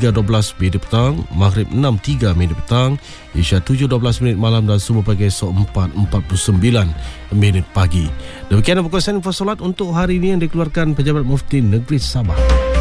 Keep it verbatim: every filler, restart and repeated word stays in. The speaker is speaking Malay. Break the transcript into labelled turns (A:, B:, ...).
A: tiga dua belas minit petang, Maghrib enam tiga minit petang, Isya tujuh dua belas minit malam dan subuh pagi esok empat empat puluh sembilan minit pagi. Demikian perkongsian info solat untuk hari ini yang dikeluarkan Pejabat Mufti Negeri Sabah.